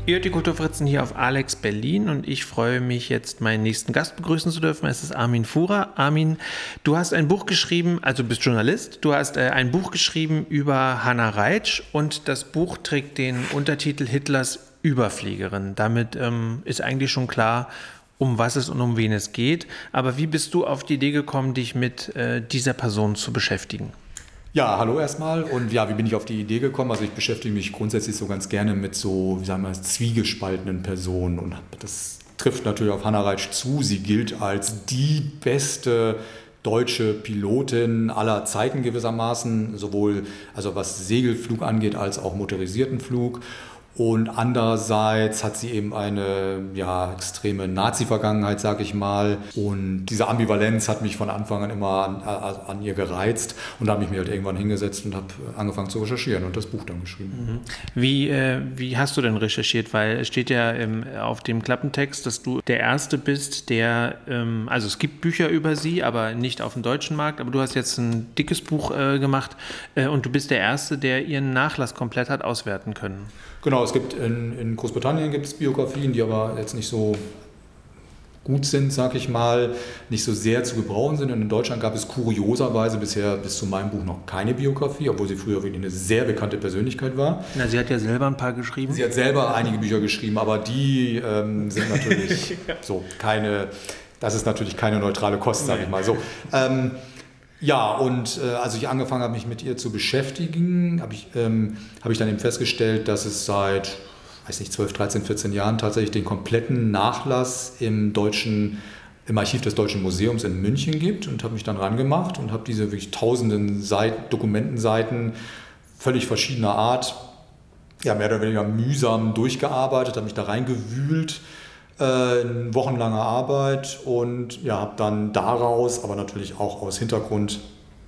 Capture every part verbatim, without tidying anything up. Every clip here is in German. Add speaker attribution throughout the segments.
Speaker 1: Ihr hört die Kulturfritzen hier auf Alex Berlin und ich freue mich jetzt, meinen nächsten Gast begrüßen zu dürfen. Es ist Armin Fura. Armin, du hast ein Buch geschrieben, also bist Journalist, du hast äh, ein Buch geschrieben über Hannah Reitsch und das Buch trägt den Untertitel Hitlers Überfliegerin. Damit ähm, ist eigentlich schon klar, um was es und um wen es geht. Aber wie bist du auf die Idee gekommen, dich mit äh, dieser Person zu beschäftigen?
Speaker 2: Ja, hallo erstmal und ja, wie bin ich auf die Idee gekommen? Also ich beschäftige mich grundsätzlich so ganz gerne mit so, wie sagen wir, zwiegespaltenen Personen und das trifft natürlich auf Hannah Reitsch zu. Sie gilt als die beste deutsche Pilotin aller Zeiten gewissermaßen, sowohl also was Segelflug angeht als auch motorisierten Flug. Und andererseits hat sie eben eine ja, extreme Nazi-Vergangenheit, sag ich mal. Und diese Ambivalenz hat mich von Anfang an immer an, an ihr gereizt. Und da habe ich mich halt irgendwann hingesetzt und habe angefangen zu recherchieren und das Buch dann geschrieben.
Speaker 1: Wie, äh, wie hast du denn recherchiert? Weil es steht ja ähm, auf dem Klappentext, dass du der Erste bist, der, ähm, also es gibt Bücher über sie, aber nicht auf dem deutschen Markt. Aber du hast jetzt ein dickes Buch äh, gemacht äh, und du bist der Erste, der ihren Nachlass komplett hat auswerten können.
Speaker 2: Genau, es gibt in, in Großbritannien gibt es Biografien, die aber jetzt nicht so gut sind, sag ich mal, nicht so sehr zu gebrauchen sind. Und in Deutschland gab es kurioserweise bisher bis zu meinem Buch noch keine Biografie, obwohl sie früher wirklich eine sehr bekannte Persönlichkeit war.
Speaker 1: Na, sie hat ja selber ein paar geschrieben.
Speaker 2: Sie hat selber einige Bücher geschrieben, aber die ähm, sind natürlich so keine, das ist natürlich keine neutrale Kost, sag ich mal so. Ähm, Ja, und äh, als ich angefangen habe, mich mit ihr zu beschäftigen, habe ich, ähm, hab ich dann eben festgestellt, dass es seit, weiß nicht, zwölf, dreizehn, vierzehn Jahren tatsächlich den kompletten Nachlass im deutschen, im Archiv des Deutschen Museums in München gibt und habe mich dann rangemacht und habe diese wirklich tausenden Seiten, Dokumentenseiten völlig verschiedener Art, ja, mehr oder weniger mühsam durchgearbeitet, habe mich da reingewühlt. Äh, wochenlange Arbeit und ja, habe dann daraus, aber natürlich auch aus Hintergrund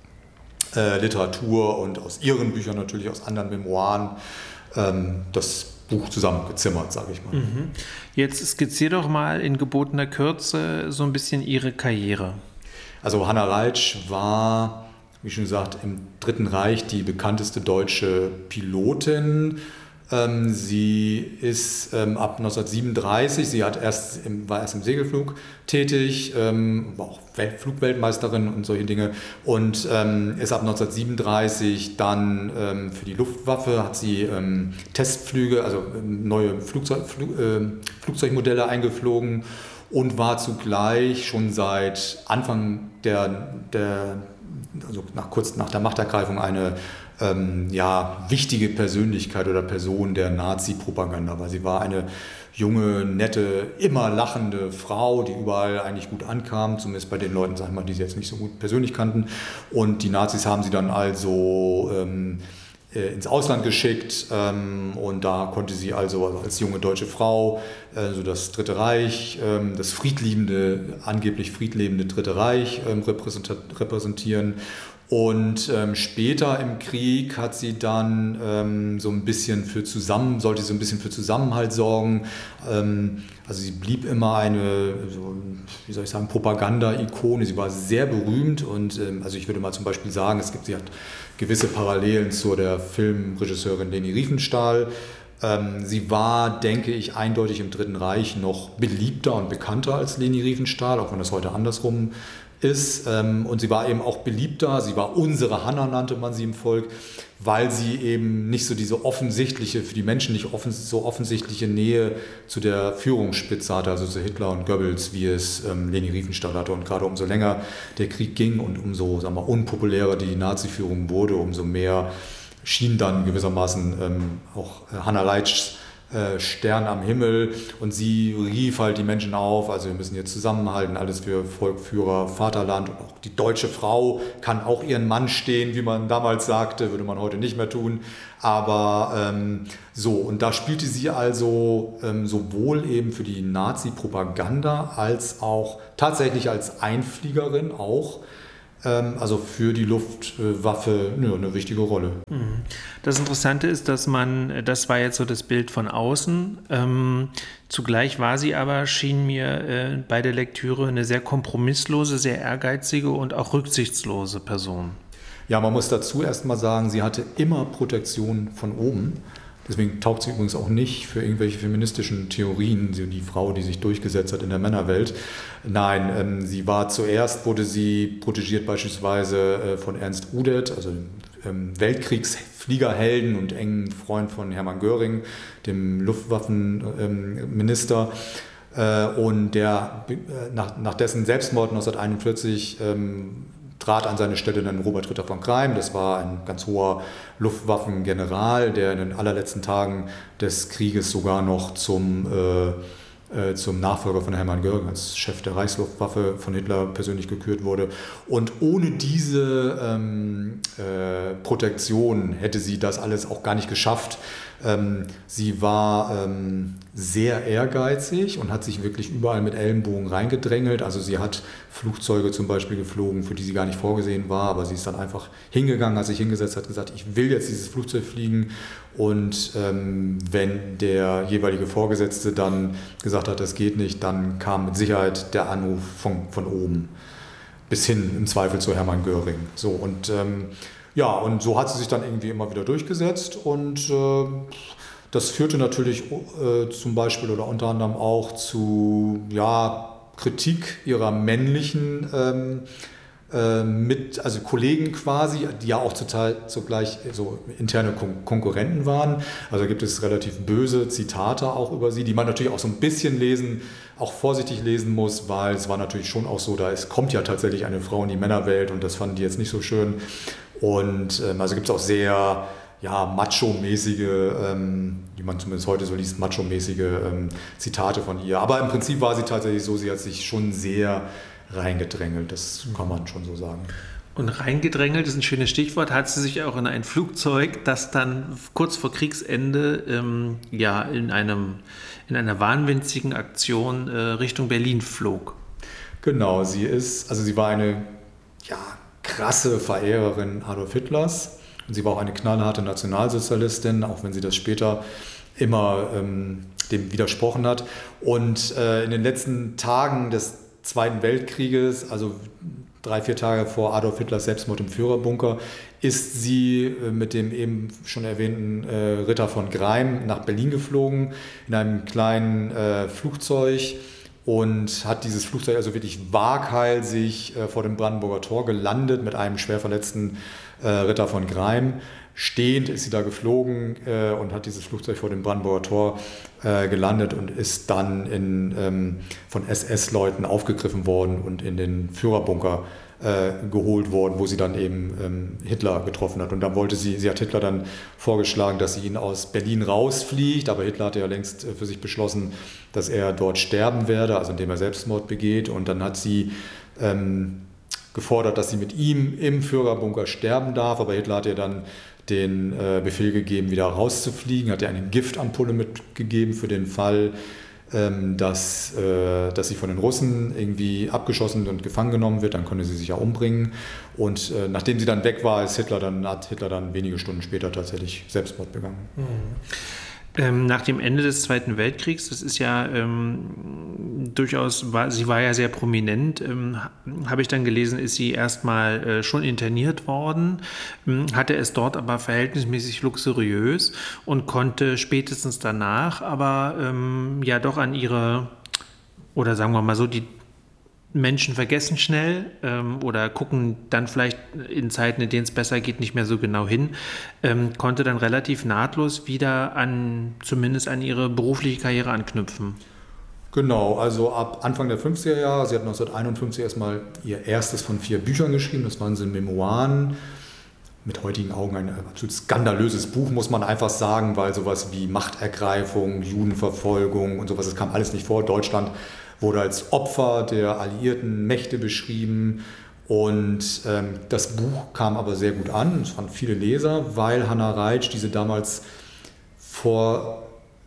Speaker 2: äh, Literatur und aus ihren Büchern natürlich, aus anderen Memoiren, ähm, das Buch zusammengezimmert, sage ich mal.
Speaker 1: Mhm. Jetzt skizzier doch mal in gebotener Kürze so ein bisschen ihre Karriere.
Speaker 2: Also Hannah Reitsch war, wie schon gesagt, im Dritten Reich die bekannteste deutsche Pilotin. Ähm, sie ist ähm, ab neunzehnhundertsiebenunddreißig, sie hat erst im, war erst im Segelflug tätig, ähm, war auch Welt, Flugweltmeisterin und solche Dinge und ähm, ist ab neunzehnhundertsiebenunddreißig dann ähm, für die Luftwaffe, hat sie ähm, Testflüge, also ähm, neue Flugzeug, Flug, äh, Flugzeugmodelle eingeflogen und war zugleich schon seit Anfang der, der also nach, kurz nach der Machtergreifung eine Ähm, ja, wichtige Persönlichkeit oder Person der Nazi-Propaganda, weil sie war eine junge, nette, immer lachende Frau, die überall eigentlich gut ankam, zumindest bei den Leuten, sag ich mal, die sie jetzt nicht so gut persönlich kannten. Und die Nazis haben sie dann also ähm, äh, ins Ausland geschickt ähm, und da konnte sie also, also als junge deutsche Frau äh, so das Dritte Reich, ähm, das friedliebende, angeblich friedlebende Dritte Reich ähm, repräsentieren. Und ähm, später im Krieg hat sie dann ähm, so ein bisschen für zusammen, sollte so ein bisschen für Zusammenhalt sorgen. Ähm, also sie blieb immer eine, so, wie soll ich sagen, Propaganda-Ikone. Sie war sehr berühmt und ähm, also ich würde mal zum Beispiel sagen, es gibt, sie hat gewisse Parallelen zu der Filmregisseurin Leni Riefenstahl. Ähm, sie war, denke ich, eindeutig im Dritten Reich noch beliebter und bekannter als Leni Riefenstahl, auch wenn das heute andersrum ist. Ähm, und sie war eben auch beliebter, sie war unsere Hannah, nannte man sie im Volk, weil sie eben nicht so diese offensichtliche, für die Menschen nicht offen, so offensichtliche Nähe zu der Führungsspitze hatte, also zu Hitler und Goebbels, wie es ähm, Leni Riefenstahl hatte. Und gerade umso länger der Krieg ging und umso, sagen wir, unpopulärer die Nazi-Führung wurde, umso mehr schien dann gewissermaßen ähm, auch äh, Hannah Reitschs äh, Stern am Himmel und sie rief halt die Menschen auf, also wir müssen jetzt zusammenhalten, alles für Volk, Führer, Vaterland und auch die deutsche Frau kann auch ihren Mann stehen, wie man damals sagte, würde man heute nicht mehr tun, aber ähm, so und da spielte sie also ähm, sowohl eben für die Nazi-Propaganda als auch tatsächlich als Einfliegerin auch also für die Luftwaffe ja, eine wichtige Rolle.
Speaker 1: Das Interessante ist, dass man, das war jetzt so das Bild von außen, ähm, zugleich war sie aber, schien mir äh, bei der Lektüre eine sehr kompromisslose, sehr ehrgeizige und auch rücksichtslose Person.
Speaker 2: Ja, man muss dazu erst mal sagen, sie hatte immer Protektion von oben. Deswegen taugt sie übrigens auch nicht für irgendwelche feministischen Theorien, so die Frau, die sich durchgesetzt hat in der Männerwelt. Nein, ähm, sie war zuerst, wurde sie protegiert beispielsweise äh, von Ernst Udet, also ähm, Weltkriegsfliegerhelden und engen Freund von Hermann Göring, dem Luftwaffenminister. Ähm, äh, und der äh, nach, nach dessen Selbstmord neunzehnhunderteinundvierzig ähm, trat an seine Stelle dann Robert Ritter von Greim. Das war ein ganz hoher Luftwaffengeneral, der in den allerletzten Tagen des Krieges sogar noch zum, äh, äh, zum Nachfolger von Hermann Göring als Chef der Reichsluftwaffe von Hitler persönlich gekürt wurde. Und ohne diese ähm, äh, Protektion hätte sie das alles auch gar nicht geschafft. Ähm, sie war ähm, sehr ehrgeizig und hat sich wirklich überall mit Ellenbogen reingedrängelt. Also sie hat Flugzeuge zum Beispiel geflogen, für die sie gar nicht vorgesehen war, aber sie ist dann einfach hingegangen, hat sich hingesetzt, hat gesagt, ich will jetzt dieses Flugzeug fliegen. Und ähm, wenn der jeweilige Vorgesetzte dann gesagt hat, das geht nicht, dann kam mit Sicherheit der Anruf von, von oben bis hin im Zweifel zu Hermann Göring. So, und ähm, ja, und so hat sie sich dann irgendwie immer wieder durchgesetzt und äh, das führte natürlich äh, zum Beispiel oder unter anderem auch zu ja, Kritik ihrer männlichen ähm, äh, mit, also Kollegen quasi, die ja auch total zugleich so interne Kon- Konkurrenten waren. Also gibt es relativ böse Zitate auch über sie, die man natürlich auch so ein bisschen lesen, auch vorsichtig lesen muss, weil es war natürlich schon auch so, da es kommt ja tatsächlich eine Frau in die Männerwelt und das fanden die jetzt nicht so schön. Und ähm, also gibt es auch sehr ja, macho-mäßige, ähm, wie man zumindest heute so liest, macho-mäßige ähm, Zitate von ihr. Aber im Prinzip war sie tatsächlich so, sie hat sich schon sehr reingedrängelt, das kann man schon so sagen.
Speaker 1: Und reingedrängelt ist ein schönes Stichwort, hat sie sich auch in ein Flugzeug, das dann kurz vor Kriegsende ähm, ja, in, einem, in einer wahnwitzigen Aktion äh, Richtung Berlin flog.
Speaker 2: Genau, sie ist, also sie war eine ja, krasse Verehrerin Adolf Hitlers und sie war auch eine knallharte Nationalsozialistin, auch wenn sie das später immer ähm, dem widersprochen hat. Und äh, in den letzten Tagen des Zweiten Weltkrieges, also drei, vier Tage vor Adolf Hitlers Selbstmord im Führerbunker, ist sie äh, mit dem eben schon erwähnten äh, Ritter von Greim nach Berlin geflogen in einem kleinen äh, Flugzeug. Und hat dieses Flugzeug also wirklich waghalsig äh, vor dem Brandenburger Tor gelandet mit einem schwer verletzten äh, Ritter von Greim. Stehend ist sie da geflogen äh, und hat dieses Flugzeug vor dem Brandenburger Tor äh, gelandet und ist dann in, ähm, von S S-Leuten aufgegriffen worden und in den Führerbunker äh, geholt worden, wo sie dann eben ähm, Hitler getroffen hat. Und dann wollte sie, sie hat Hitler dann vorgeschlagen, dass sie ihn aus Berlin rausfliegt, aber Hitler hatte ja längst äh, für sich beschlossen, dass er dort sterben werde, also indem er Selbstmord begeht. Und dann hat sie ähm, gefordert, dass sie mit ihm im Führerbunker sterben darf, aber Hitler hat ihr dann den äh, Befehl gegeben, wieder rauszufliegen, hat ihr eine Giftampulle mitgegeben für den Fall, ähm, dass, äh, dass sie von den Russen irgendwie abgeschossen und gefangen genommen wird, dann konnte sie sich ja umbringen. Und äh, nachdem sie dann weg war, ist Hitler dann, hat Hitler dann wenige Stunden später tatsächlich Selbstmord begangen.
Speaker 1: Mhm. Ähm, nach dem Ende des Zweiten Weltkriegs, das ist ja ähm, durchaus, war, sie war ja sehr prominent, ähm, habe ich dann gelesen, ist sie erstmal äh, schon interniert worden, ähm, hatte es dort aber verhältnismäßig luxuriös und konnte spätestens danach aber ähm, ja doch an ihre, oder sagen wir mal so, die Menschen vergessen schnell ähm, oder gucken dann vielleicht in Zeiten, in denen es besser geht, nicht mehr so genau hin, ähm, konnte dann relativ nahtlos wieder an, zumindest an ihre berufliche Karriere anknüpfen.
Speaker 2: Genau, also ab Anfang der fünfziger Jahre, sie hat neunzehnhunderteinundfünfzig erstmal ihr erstes von vier Büchern geschrieben, das waren so Memoiren, mit heutigen Augen ein absolut skandalöses Buch, muss man einfach sagen, weil sowas wie Machtergreifung, Judenverfolgung und sowas, das kam alles nicht vor. Deutschland wurde als Opfer der alliierten Mächte beschrieben und ähm, das Buch kam aber sehr gut an, es fanden viele Leser, weil Hannah Reitsch diese damals vorherrschende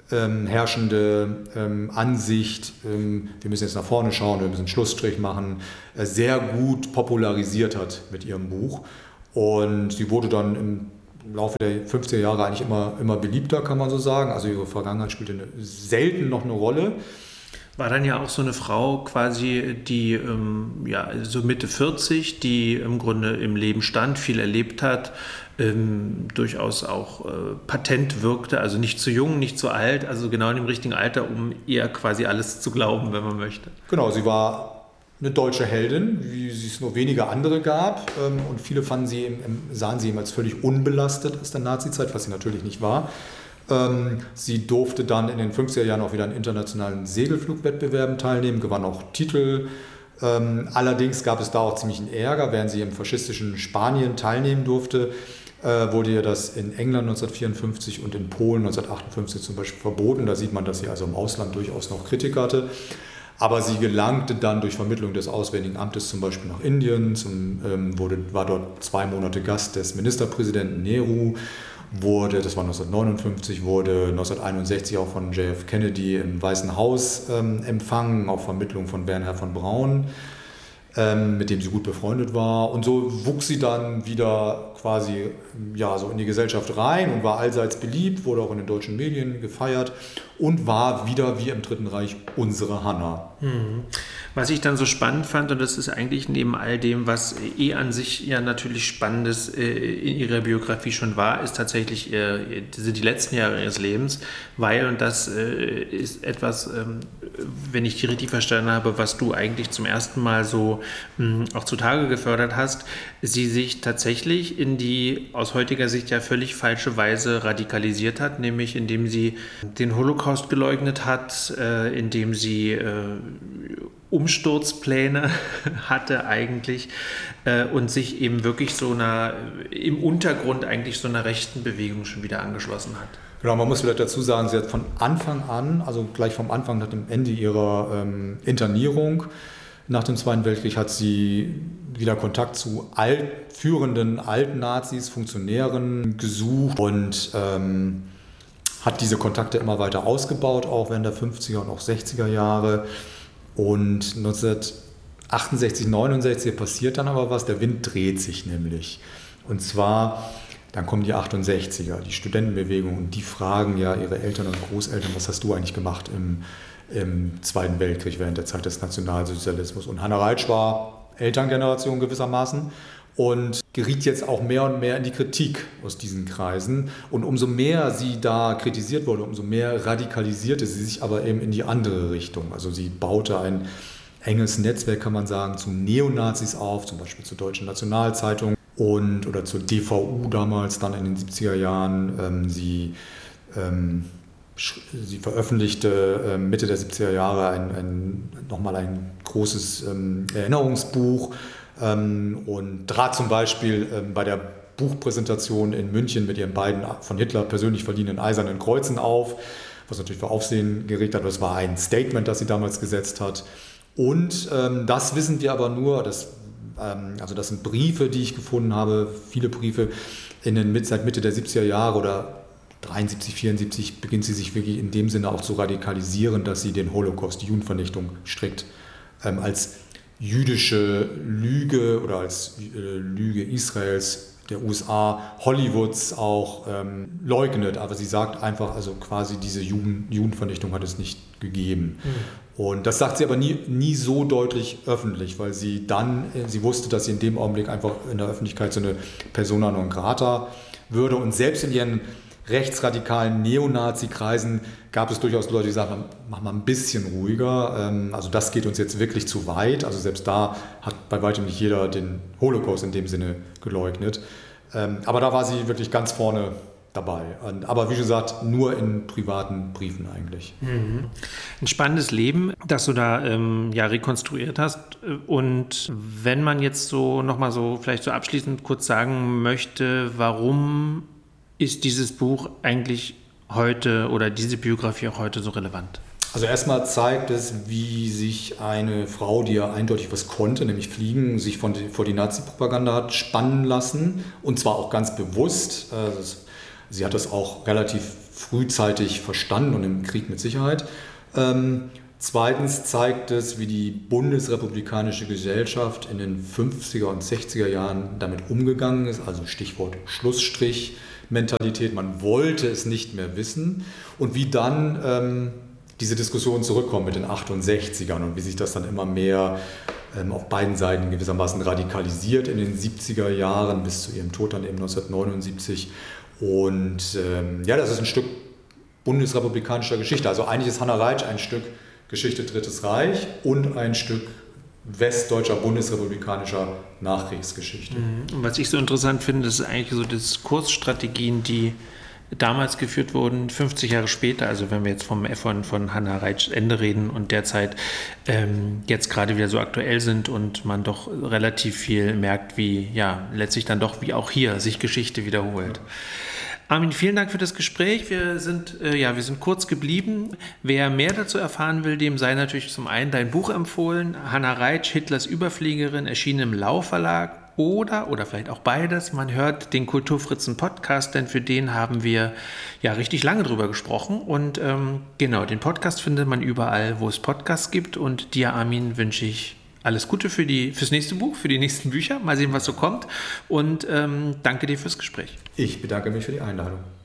Speaker 2: ähm, Ansicht, ähm, wir müssen jetzt nach vorne schauen, wir müssen einen Schlussstrich machen, äh, sehr gut popularisiert hat mit ihrem Buch. Und sie wurde dann im Laufe der fünfziger Jahre eigentlich immer, immer beliebter, kann man so sagen. Also ihre Vergangenheit spielte eine, selten noch eine Rolle.
Speaker 1: War dann ja auch so eine Frau quasi, die ähm, ja, so Mitte vierzig, die im Grunde im Leben stand, viel erlebt hat, ähm, durchaus auch äh, patent wirkte, also nicht zu jung, nicht zu alt, also genau in dem richtigen Alter, um eher quasi alles zu glauben, wenn man möchte.
Speaker 2: Genau, sie war eine deutsche Heldin, wie es nur wenige andere gab. Ähm, und viele fanden sie, sahen sie eben als völlig unbelastet aus der Nazizeit, was sie natürlich nicht war. Sie durfte dann in den fünfziger Jahren auch wieder an internationalen Segelflugwettbewerben teilnehmen, gewann auch Titel. Allerdings gab es da auch ziemlichen Ärger. Während sie im faschistischen Spanien teilnehmen durfte, wurde ihr das in England neunzehnhundertvierundfünfzig und in Polen neunzehnhundertachtundfünfzig zum Beispiel verboten. Da sieht man, dass sie also im Ausland durchaus noch Kritik hatte. Aber sie gelangte dann durch Vermittlung des Auswärtigen Amtes zum Beispiel nach Indien, zum, ähm, wurde, war dort zwei Monate Gast des Ministerpräsidenten Nehru. Wurde, das war neunzehnhundertneunundfünfzig, wurde neunzehnhunderteinundsechzig auch von J F Kennedy im Weißen Haus ähm, empfangen, auf Vermittlung von Wernher von Braun, ähm, mit dem sie gut befreundet war. Und so wuchs sie dann wieder quasi ja, so in die Gesellschaft rein und war allseits beliebt, wurde auch in den deutschen Medien gefeiert und war wieder wie im Dritten Reich unsere Hanna.
Speaker 1: Mhm. Was ich dann so spannend fand, und das ist eigentlich neben all dem, was eh an sich ja natürlich Spannendes in ihrer Biografie schon war, ist tatsächlich sind die letzten Jahre ihres Lebens, weil, und das ist etwas, wenn ich die richtig verstanden habe, was du eigentlich zum ersten Mal so auch zutage gefördert hast, sie sich tatsächlich in die aus heutiger Sicht ja völlig falsche Weise radikalisiert hat, nämlich indem sie den Holocaust geleugnet hat, indem sie Umsturzpläne hatte eigentlich äh, und sich eben wirklich so einer, im Untergrund eigentlich so einer rechten Bewegung schon wieder angeschlossen hat.
Speaker 2: Genau, man muss vielleicht dazu sagen, sie hat von Anfang an, also gleich vom Anfang nach dem Ende ihrer ähm, Internierung nach dem Zweiten Weltkrieg, hat sie wieder Kontakt zu alt, führenden Altnazis, Funktionären gesucht und ähm, hat diese Kontakte immer weiter ausgebaut, auch während der fünfziger und auch sechziger Jahre. Und neunzehnhundertachtundsechzig, neunundsechzig passiert dann aber was, der Wind dreht sich nämlich. Und zwar, dann kommen die achtundsechziger, die Studentenbewegung, und die fragen ja ihre Eltern und Großeltern, was hast du eigentlich gemacht im, im Zweiten Weltkrieg während der Zeit des Nationalsozialismus? Und Hannah Reitsch war Elterngeneration gewissermaßen und geriet jetzt auch mehr und mehr in die Kritik aus diesen Kreisen. Und umso mehr sie da kritisiert wurde, umso mehr radikalisierte sie sich aber eben in die andere Richtung. Also sie baute ein enges Netzwerk, kann man sagen, zu Neonazis auf, zum Beispiel zur Deutschen Nationalzeitung und, oder zur D V U damals, dann in den siebziger Jahren. Ähm, sie, ähm, sie veröffentlichte äh, Mitte der siebziger Jahre ein, ein, nochmal ein großes ähm, Erinnerungsbuch, und trat zum Beispiel bei der Buchpräsentation in München mit ihren beiden von Hitler persönlich verliehenen Eisernen Kreuzen auf, was natürlich für Aufsehen geregt hat. Das war ein Statement, das sie damals gesetzt hat. Und ähm, das wissen wir aber nur, das, ähm, also das sind Briefe, die ich gefunden habe, viele Briefe in den, seit Mitte der siebziger Jahre oder dreiundsiebzig, vierundsiebzig beginnt sie sich wirklich in dem Sinne auch zu radikalisieren, dass sie den Holocaust, die Judenvernichtung strikt ähm, als jüdische Lüge oder als äh, Lüge Israels, der U S A, Hollywoods auch ähm, leugnet. Aber sie sagt einfach, also quasi diese Juden, Judenvernichtung hat es nicht gegeben. Mhm. Und das sagt sie aber nie, nie so deutlich öffentlich, weil sie dann, sie wusste, dass sie in dem Augenblick einfach in der Öffentlichkeit so eine Persona non grata würde. Und selbst in ihren rechtsradikalen Neonazi-Kreisen gab es durchaus Leute, die sagten, mach mal ein bisschen ruhiger, also das geht uns jetzt wirklich zu weit. Also selbst da hat bei weitem nicht jeder den Holocaust in dem Sinne geleugnet. Aber da war sie wirklich ganz vorne dabei. Aber wie gesagt, nur in privaten Briefen eigentlich.
Speaker 1: Mhm. Ein spannendes Leben, das du da ähm, ja rekonstruiert hast. Und wenn man jetzt so nochmal so vielleicht so abschließend kurz sagen möchte, warum ist dieses Buch eigentlich heute oder diese Biografie auch heute so relevant?
Speaker 2: Also erstmal zeigt es, wie sich eine Frau, die ja eindeutig was konnte, nämlich fliegen, sich von die, vor die Nazi-Propaganda hat spannen lassen, und zwar auch ganz bewusst. Sie hat das auch relativ frühzeitig verstanden und im Krieg mit Sicherheit. Ähm, zweitens zeigt es, wie die bundesrepublikanische Gesellschaft in den fünfziger und sechziger Jahren damit umgegangen ist, also Stichwort Schlussstrich, Mentalität, man wollte es nicht mehr wissen, und wie dann ähm, diese Diskussion zurückkommt mit den achtundsechzigern und wie sich das dann immer mehr ähm, auf beiden Seiten gewissermaßen radikalisiert in den siebziger Jahren bis zu ihrem Tod dann eben neunzehnhundertneunundsiebzig. Und ähm, ja, das ist ein Stück bundesrepublikanischer Geschichte. Also eigentlich ist Hannah Reitsch ein Stück Geschichte Drittes Reich und ein Stück westdeutscher bundesrepublikanischer Nachkriegsgeschichte.
Speaker 1: Und was ich so interessant finde, das ist eigentlich so Diskursstrategien, die damals geführt wurden, fünfzig Jahre später, also wenn wir jetzt vom von, von Hannah Reitschs Ende reden und derzeit ähm, jetzt gerade wieder so aktuell sind und man doch relativ viel merkt, wie ja letztlich dann doch wie auch hier sich Geschichte wiederholt. Ja. Armin, vielen Dank für das Gespräch. Wir sind, äh, ja, wir sind kurz geblieben. Wer mehr dazu erfahren will, dem sei natürlich zum einen dein Buch empfohlen, Hannah Reitsch, Hitlers Überfliegerin, erschienen im Lau Verlag. Oder, oder vielleicht auch beides, man hört den Kulturfritzen-Podcast, denn für den haben wir ja richtig lange drüber gesprochen. Und ähm, genau, den Podcast findet man überall, wo es Podcasts gibt. Und dir, Armin, wünsche ich alles Gute für die, fürs nächste Buch, für die nächsten Bücher. Mal sehen, was so kommt. Und ähm, danke dir fürs Gespräch.
Speaker 2: Ich bedanke mich für die Einladung.